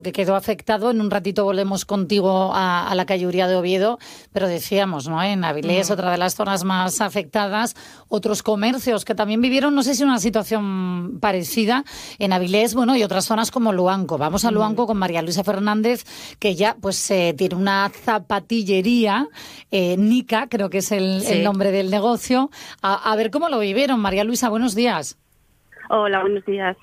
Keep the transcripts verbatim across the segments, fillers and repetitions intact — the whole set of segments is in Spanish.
que quedó afectado. En un ratito volvemos contigo a, a la calle Uría de Oviedo, pero decíamos, ¿no? En Avilés, uh-huh. otra de las zonas más afectadas, otros comercios que también vivieron, no sé si una situación parecida en Avilés, bueno, y otras zonas como Luanco. Vamos a uh-huh. Luanco con María Luisa Fernández, que ya pues eh, tiene una zapatillería, eh, Nica, creo que es el, sí. el nombre del negocio. A, a ver cómo lo vivieron. María Luisa, buenos días. Hola, buenos días.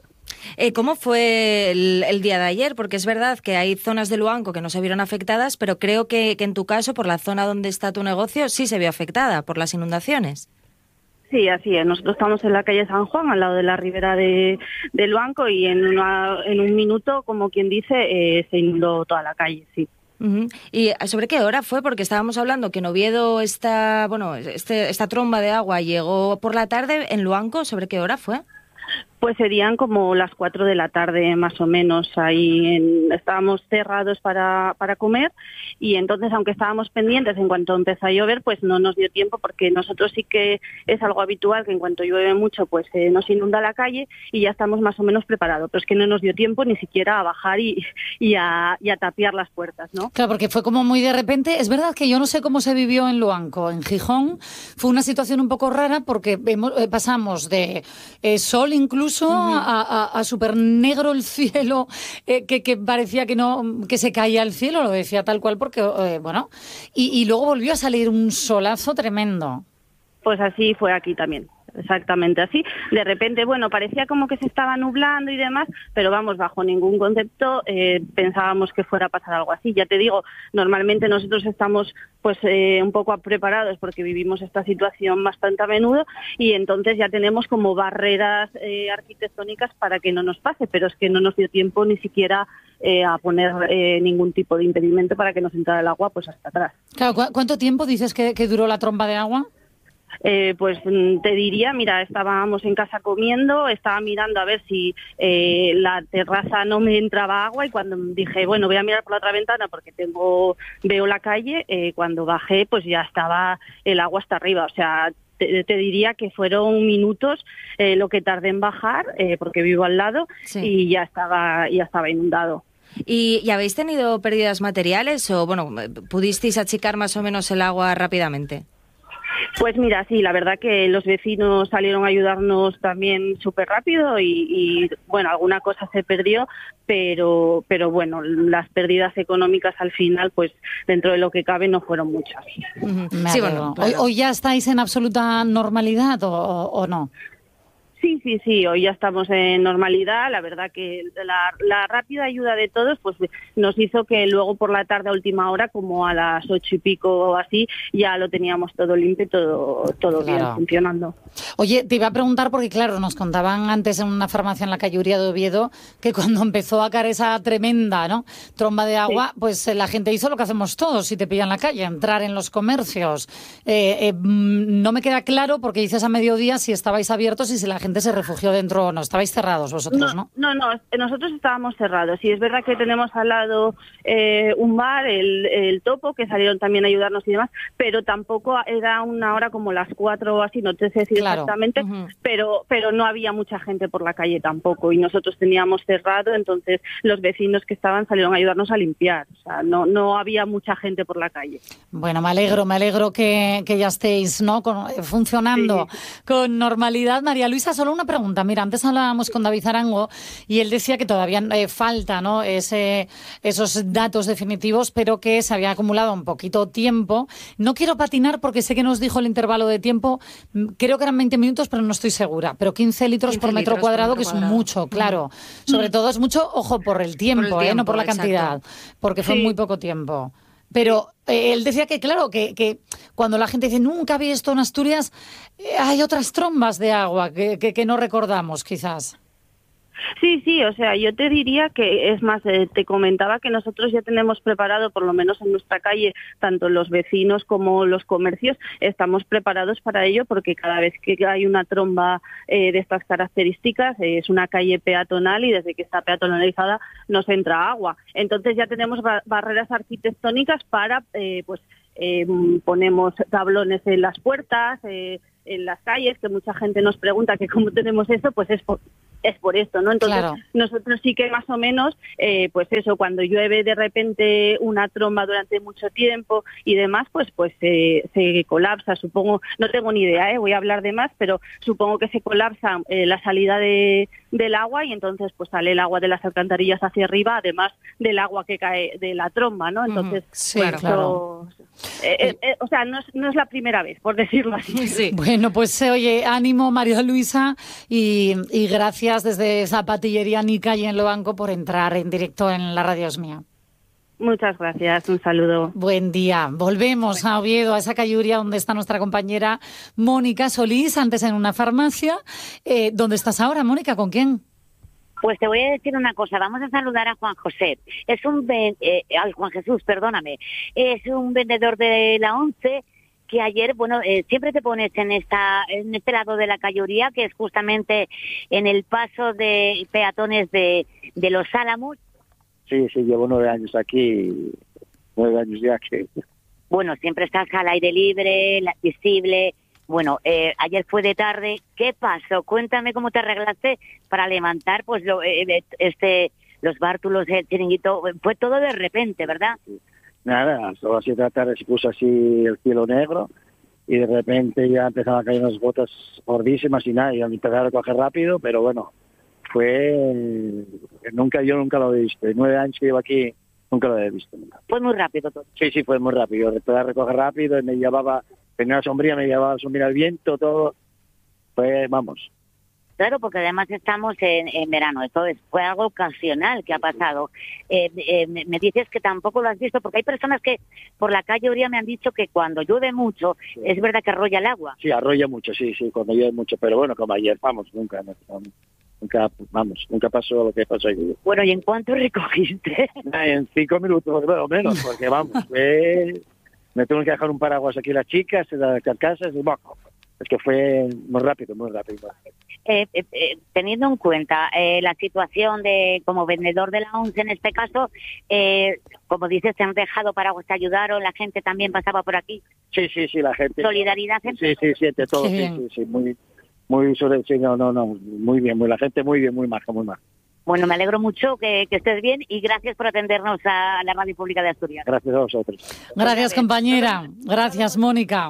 Eh, ¿Cómo fue el, el día de ayer? Porque es verdad que hay zonas de Luanco que no se vieron afectadas, pero creo que, que en tu caso, por la zona donde está tu negocio, sí se vio afectada por las inundaciones. Sí, así es. Nosotros estamos en la calle San Juan, al lado de la ribera de, de Luanco, y en, una, en un minuto, como quien dice, eh, se inundó toda la calle, sí. Uh-huh. ¿Y sobre qué hora fue? Porque estábamos hablando que en Oviedo esta, bueno, este, esta tromba de agua llegó por la tarde. En Luanco, ¿sobre qué hora fue? Pues serían como las cuatro de la tarde más o menos. Ahí en, estábamos cerrados para, para comer, y entonces, aunque estábamos pendientes en cuanto empezó a llover, pues no nos dio tiempo, porque nosotros sí que es algo habitual que en cuanto llueve mucho pues eh, nos inunda la calle y ya estamos más o menos preparados, pero es que no nos dio tiempo ni siquiera a bajar y, y, a, y a tapiar las puertas, ¿no? Claro, porque fue como muy de repente. Es verdad que yo no sé cómo se vivió en Luanco. En Gijón fue una situación un poco rara porque hemos, eh, pasamos de eh, sol incluso Uh-huh. a, a, a súper negro el cielo, eh, que, que parecía que no que se caía el cielo, lo decía tal cual, porque, eh, bueno, y, y luego volvió a salir un solazo tremendo. Pues así fue aquí también. Exactamente así. De repente, bueno, parecía como que se estaba nublando y demás, pero vamos, bajo ningún concepto eh, pensábamos que fuera a pasar algo así. Ya te digo, normalmente nosotros estamos pues eh, un poco preparados porque vivimos esta situación bastante a menudo, y entonces ya tenemos como barreras eh, arquitectónicas para que no nos pase, pero es que no nos dio tiempo ni siquiera eh, a poner eh, ningún tipo de impedimento para que nos entrara el agua pues hasta atrás. Claro, ¿cu- ¿cuánto tiempo dices que, que duró la tromba de agua? Eh, pues te diría, mira, estábamos en casa comiendo, estaba mirando a ver si eh, la terraza no me entraba agua, y cuando dije, bueno, voy a mirar por la otra ventana porque tengo veo la calle, eh, cuando bajé pues ya estaba el agua hasta arriba, o sea, te, te diría que fueron minutos eh, lo que tardé en bajar, eh, porque vivo al lado, sí. y ya estaba, ya estaba inundado. ¿Y, ¿Y habéis tenido pérdidas materiales o, bueno, pudisteis achicar más o menos el agua rápidamente? Pues mira, sí, la verdad que los vecinos salieron a ayudarnos también súper rápido y, y, bueno, alguna cosa se perdió, pero pero bueno, las pérdidas económicas al final, pues dentro de lo que cabe, no fueron muchas. Uh-huh. Sí, bueno, claro. ¿Hoy, ¿Hoy ya estáis en absoluta normalidad o, o, o no? Sí, sí, sí, hoy ya estamos en normalidad. La verdad que la, la rápida ayuda de todos pues nos hizo que luego por la tarde a última hora, como a las ocho y pico o así, ya lo teníamos todo limpio, todo, todo claro. bien, funcionando. Oye, te iba a preguntar porque, claro, nos contaban antes en una farmacia en la calle Uría de Oviedo que cuando empezó a caer esa tremenda, ¿no?, tromba de agua, sí. pues la gente hizo lo que hacemos todos si te pillan en la calle, entrar en los comercios. Eh, eh, no me queda claro, porque dices a mediodía, si estabais abiertos y si la gente se refugió dentro o no. Estabais cerrados vosotros, ¿no? No, no, no, nosotros estábamos cerrados. Y es verdad que tenemos al lado eh, un bar, el, el Topo, que salieron también a ayudarnos y demás, pero tampoco era una hora como las cuatro o así, no te sé decir claro. exactamente, uh-huh. pero, pero no había mucha gente por la calle tampoco, y nosotros teníamos cerrado, entonces los vecinos que estaban salieron a ayudarnos a limpiar. O sea, no, no había mucha gente por la calle. Bueno, me alegro, me alegro que, que ya estéis, ¿no?, con, funcionando sí. con normalidad. María Luisa, solo una pregunta. Mira, antes hablábamos con David Arango y él decía que todavía eh, falta, ¿no?, ese, esos datos definitivos, pero que se había acumulado un poquito tiempo. No quiero patinar porque sé que nos dijo el intervalo de tiempo, creo que eran veinte minutos, pero no estoy segura. Pero quince litros quince por metro litros cuadrado, por metro que cuadrado. Es mucho, claro. Mm. Sobre todo es mucho, ojo, por el tiempo, por el tiempo, ¿eh?, no por la exacto. cantidad, porque fue sí. muy poco tiempo. Pero eh, él decía que, claro, que, que cuando la gente dice nunca había esto en Asturias, eh, hay otras trombas de agua que, que, que no recordamos, quizás. Sí, sí, o sea, yo te diría que, es más, eh, te comentaba que nosotros ya tenemos preparado, por lo menos en nuestra calle, tanto los vecinos como los comercios, estamos preparados para ello, porque cada vez que hay una tromba eh, de estas características, eh, es una calle peatonal y desde que está peatonalizada nos entra agua. Entonces ya tenemos ba- barreras arquitectónicas para, eh, pues, eh, ponemos tablones en las puertas, eh, en las calles, que mucha gente nos pregunta que cómo tenemos eso, pues es por es por esto, ¿no? Entonces, claro. nosotros sí que más o menos, eh, pues eso, cuando llueve de repente una tromba durante mucho tiempo y demás, pues pues eh, se colapsa, supongo, no tengo ni idea, ¿eh? Voy a hablar de más, pero supongo que se colapsa eh, la salida de, del agua y entonces pues sale el agua de las alcantarillas hacia arriba, además del agua que cae de la tromba, ¿no? Entonces, uh-huh. sí, pues, claro. eso, eh, eh, eh, o sea, no es, no es la primera vez, por decirlo así. Sí. Bueno, pues oye, ánimo María Luisa y, y gracias desde Zapatillería Nica y en Loanco por entrar en directo en la radio Es Mía. Muchas gracias, un saludo. Buen día. Volvemos a Oviedo, a esa calluria donde está nuestra compañera Mónica Solís, antes en una farmacia. Eh, ¿Dónde estás ahora, Mónica? ¿Con quién? Pues te voy a decir una cosa, vamos a saludar a Juan José. Es un ven, eh, al Juan Jesús, perdóname. Es un vendedor de la ONCE que ayer, bueno, eh, siempre te pones en esta en este lado de la calluría, que es justamente en el paso de peatones de, de Los Álamos. Sí, sí, llevo nueve años aquí, nueve años ya que... Bueno, siempre estás al aire libre, visible. Bueno, eh, ayer fue de tarde. ¿Qué pasó? Cuéntame cómo te arreglaste para levantar pues lo, eh, este los bártulos, el chiringuito. Fue todo de repente, ¿verdad? Nada, a las siete de la tarde se puso así el cielo negro y de repente ya empezaban a caer unas gotas gordísimas y nada, y empezaron a recoger rápido, pero bueno, fue... nunca yo nunca lo he visto. En nueve años que llevo aquí nunca lo he visto. Nunca. Fue muy rápido todo. Sí, sí, fue muy rápido. Empecé a recoger rápido y me llevaba, tenía una sombría, me llevaba la sombría al viento, todo. Fue, vamos... Claro, porque además estamos en, en verano, esto es, fue algo ocasional que ha pasado. Eh, eh, me dices que tampoco lo has visto, porque hay personas que por la calle Oria me han dicho que cuando llueve mucho, sí. Es verdad que arrolla el agua. Sí, arrolla mucho, sí, sí, cuando llueve mucho, pero bueno, como ayer, vamos, nunca, nunca, vamos, nunca pasó lo que pasó ayer. Bueno, ¿y en cuánto recogiste? En cinco minutos, bueno, menos, porque vamos, eh, me tengo que dejar un paraguas aquí las chicas, las carcasas, y bueno, es que fue muy rápido, muy rápido. Eh, eh, eh, teniendo en cuenta eh, la situación de como vendedor de la ONCE en este caso, eh, como dices, te han dejado paraguas, te ayudaron, la gente también pasaba por aquí. Sí, sí, sí, la gente. Solidaridad. Sí, sí, sí, de todo, sí, sí, sí, muy, muy, sí, no, no, no, muy bien, muy la gente muy bien, muy maja, muy maja. Bueno, me alegro mucho que, que estés bien y gracias por atendernos a la Radio Pública de Asturias. Gracias a vosotros. Gracias, compañera. Gracias, Mónica.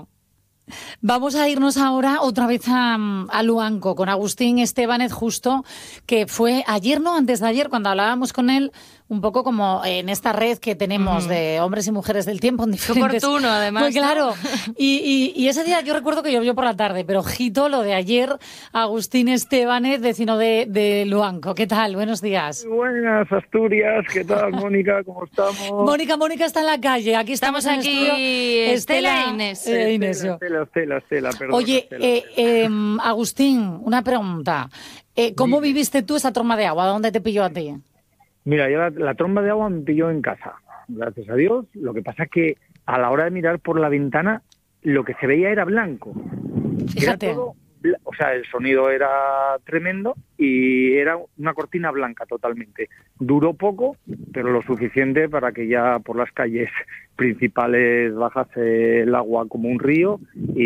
Vamos a irnos ahora otra vez a, a Luanco con Agustín Estébanez Justo, que fue ayer, no, antes de ayer, cuando hablábamos con él, un poco como en esta red que tenemos mm. de hombres y mujeres del tiempo en diferentes... Oportuno, además. Pues claro, ¿no? y, y, y ese día yo recuerdo que llovió por la tarde, pero ojito lo de ayer, Agustín Estébanez, vecino de, de Luanco. ¿Qué tal? Buenos días. Buenas, Asturias. ¿Qué tal, Mónica? ¿Cómo estamos? Mónica, Mónica está en la calle. Aquí estamos, estamos en aquí, estudio. Estela e Inés. Eh, Inés Estela, Estela, Estela, Estela, perdón. Oye, Estela. Eh, eh, Agustín, una pregunta. Eh, ¿Cómo Dime. viviste tú esa tromba de agua? ¿Dónde te pilló a ti? Mira, yo la, la tromba de agua me pilló en casa, gracias a Dios. Lo que pasa es que a la hora de mirar por la ventana, lo que se veía era blanco. Fíjate. Era todo, o sea, el sonido era tremendo y era una cortina blanca totalmente. Duró poco, pero lo suficiente para que ya por las calles principales bajase el agua como un río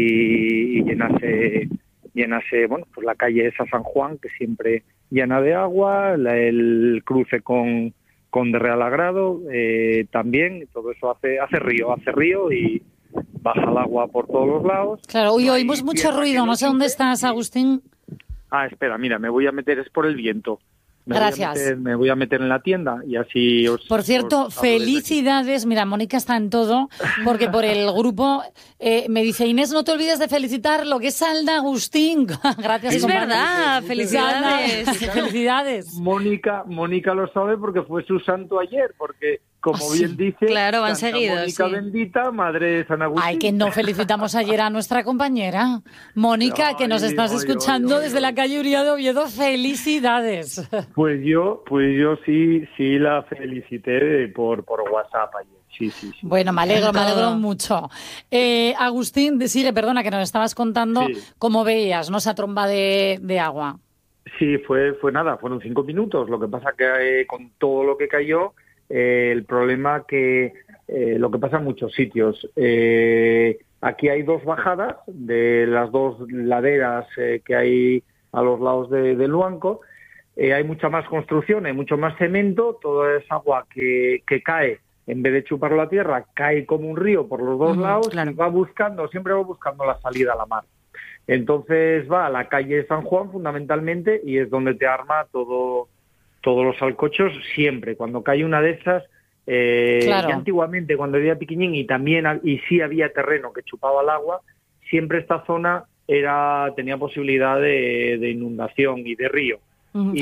y, y llenase, llenase, bueno, pues la calle esa San Juan, que siempre llena de agua, la, el cruce con, con de Real Agrado, eh, también, todo eso hace, hace río, hace río y baja el agua por todos los lados. Claro, hoy no oímos mucho ruido, no sé dónde estás, Agustín. Ah, espera, mira, me voy a meter, es por el viento. Me Gracias. Voy a meter, me voy a meter en la tienda y así os... Por cierto, os hablo felicidades. Mira, Mónica está en todo, porque por el grupo eh, me dice, Inés, no te olvides de felicitar lo que es Alda Agustín. Gracias, Es compadre. verdad, felicidades. Felicidades. Mónica, Mónica lo sabe porque fue su santo ayer, porque como ¿Ah, sí? bien dice, Claro, van Santa seguidos, Mónica sí. bendita, madre de San Agustín. Ay, que no felicitamos ayer a nuestra compañera. Mónica, Ay, que nos estás ay, escuchando ay, ay, desde ay. la calle Uría de Oviedo, felicidades. Pues yo, pues yo sí, sí la felicité por, por WhatsApp ayer. Sí, sí, sí. Bueno, me alegro, me Todo. alegro mucho. Eh, Agustín, sigue, perdona, que nos estabas contando Sí. cómo veías, ¿no? Esa tromba de, de agua. Sí, fue, fue nada, fueron cinco minutos. Lo que pasa que eh, con todo lo que cayó, eh, el problema que eh, lo que pasa en muchos sitios. Eh, aquí hay dos bajadas de las dos laderas eh, que hay a los lados de, de Luanco. eh, hay mucha más construcción, hay mucho más cemento, toda esa agua que, que cae, en vez de chupar la tierra, cae como un río por los dos uh-huh, lados claro. y va buscando, siempre va buscando la salida a la mar. Entonces va a la calle San Juan fundamentalmente y es donde te arma todo, todos los salcochos siempre. Cuando cae una de esas, eh, claro. y antiguamente cuando era pequeñín y también y sí había terreno que chupaba el agua, siempre esta zona era tenía posibilidad de, de inundación y de río. Uh-huh.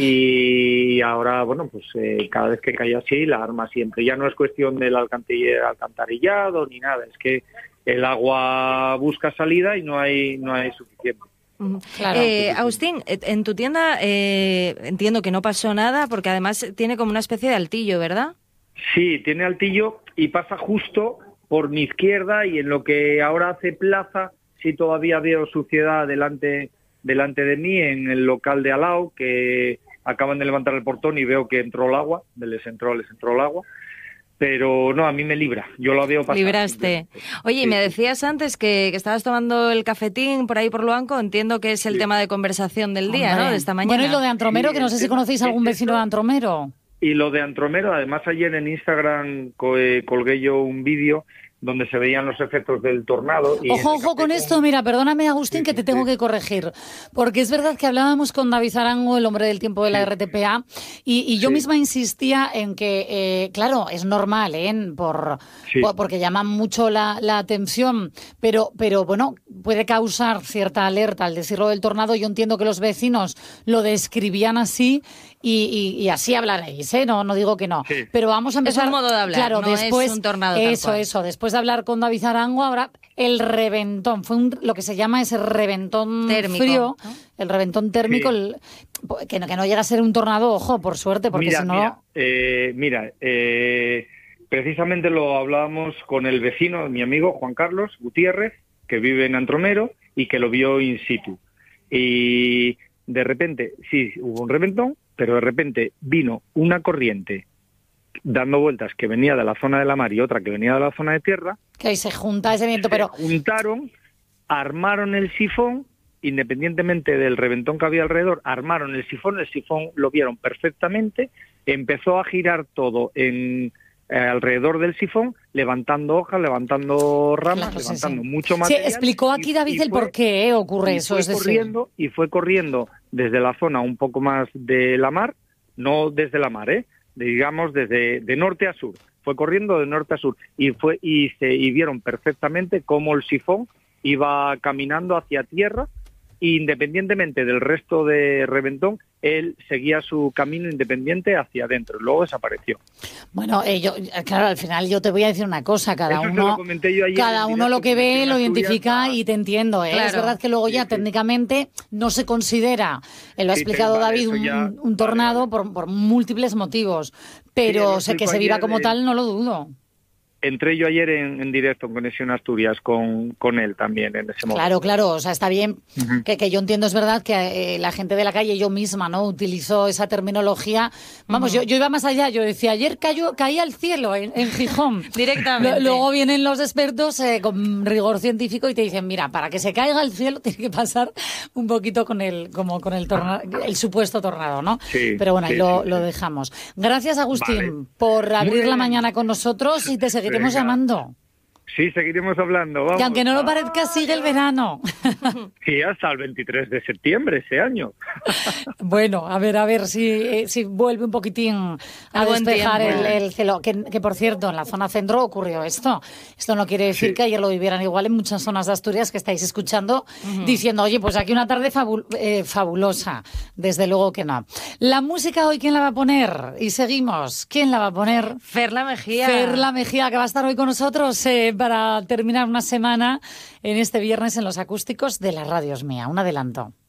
Y ahora, bueno, pues eh, cada vez que cae así, la arma siempre. Ya no es cuestión del alcantarillado ni nada, es que el agua busca salida y no hay no hay suficiente. Uh-huh. Claro. Eh, Agustín, en tu tienda eh, entiendo que no pasó nada, porque además tiene como una especie de altillo, ¿verdad? Sí, tiene altillo y pasa justo por mi izquierda y en lo que ahora hace plaza, sí todavía veo suciedad delante... delante de mí en el local de Alao, que acaban de levantar el portón y veo que entró el agua, les entró, les entró el agua, pero no, a mí me libra, yo lo veo pasar. Libraste. Oye, y me decías antes que, que estabas tomando el cafetín por ahí por Luanco, entiendo que es el sí. tema de conversación del día, Hombre. ¿no?, de esta mañana. Bueno, y lo de Antromero, sí, que no sé si conocéis algún vecino de Antromero. Y lo de Antromero, además ayer en Instagram colgué yo un vídeo donde se veían los efectos del tornado. Y ojo, ojo con esto, mira, perdóname Agustín, sí, que te tengo sí. que corregir, porque es verdad que hablábamos con David Arango, el hombre del tiempo de la sí. R T P A, y, y yo sí. misma insistía en que, eh, claro, es normal, ¿eh? Por, sí. por, porque llaman mucho la, la atención, pero, pero bueno, puede causar cierta alerta al decirlo del tornado. Yo entiendo que los vecinos lo describían así, y, y, y así hablaréis, ¿eh? No, no digo que no, sí. pero vamos a empezar. Es un modo de hablar, claro, no después, es un tornado eso, tal cual. eso, después de hablar con David Arango, ahora el reventón, fue un, lo que se llama ese reventón térmico, frío, ¿no? El reventón térmico, sí. el, que, no, que no llega a ser un tornado, ojo, por suerte, porque mira, si no... Mira, eh, mira eh, precisamente lo hablábamos con el vecino, mi amigo Juan Carlos Gutiérrez, que vive en Antromero y que lo vio in situ. Y de repente, sí, hubo un reventón, pero de repente vino una corriente dando vueltas que venía de la zona de la mar y otra que venía de la zona de tierra. Que ahí se junta ese viento, pero... Se juntaron, armaron el sifón, independientemente del reventón que había alrededor, armaron el sifón, el sifón lo vieron perfectamente, empezó a girar todo en... Eh, alrededor del sifón, levantando hojas, levantando ramas, claro, levantando sí, sí. mucho material. Sí, explicó aquí David y, y el fue, por qué ¿eh? ocurre eso. Fue es decir... corriendo, y fue corriendo desde la zona un poco más de la mar, no desde la mar, ¿eh? digamos desde de norte a sur. Fue corriendo de norte a sur y fue y se y vieron perfectamente cómo el sifón iba caminando hacia tierra. Independientemente del resto de reventón, él seguía su camino independiente hacia adentro, luego desapareció. Bueno, eh, yo, claro, al final yo te voy a decir una cosa, cada Eso uno, lo cada uno lo que ve lo identifica Asturias, y te entiendo, ¿eh? Claro. Es verdad que luego ya sí, técnicamente sí. no se considera, eh, lo ha sí, explicado vale, David, un, ya, un tornado vale, vale. Por, por múltiples motivos, pero sí, sé que se viva como de... tal, no lo dudo. Entré yo ayer en, en directo en Conexión Asturias con, con él también en ese momento. Claro, claro, o sea, está bien uh-huh. que, que yo entiendo, es verdad que eh, la gente de la calle, yo misma, ¿no? Utilizó esa terminología. Vamos, uh-huh. yo, yo iba más allá, yo decía, ayer cayó, caía el cielo en, en Gijón. Directamente. Luego vienen los expertos eh, con rigor científico y te dicen, mira, para que se caiga el cielo tiene que pasar un poquito con el, como con el tornado, el supuesto tornado, ¿no? Sí, pero bueno, sí, ahí lo, sí, lo sí. dejamos. Gracias, Agustín, vale. por abrir la mañana con nosotros y te seguiremos Venga. llamando. Sí, seguiremos hablando. Vamos. Que aunque no lo parezca, sigue el verano. Sí, hasta el veintitrés de septiembre ese año. Bueno, a ver, a ver si, eh, si vuelve un poquitín a Algo despejar el, el cielo. Que, que, por cierto, en la zona centro ocurrió esto. Esto no quiere decir sí. que ayer lo vivieran igual en muchas zonas de Asturias que estáis escuchando, uh-huh. diciendo, oye, pues aquí una tarde fabul- eh, fabulosa. Desde luego que no. La música hoy, ¿quién la va a poner? Y seguimos. ¿Quién la va a poner? Ferla Mejía. Ferla Mejía, que va a estar hoy con nosotros eh, para terminar una semana en este viernes en los acústicos de la Radio Es Mía. Un adelanto.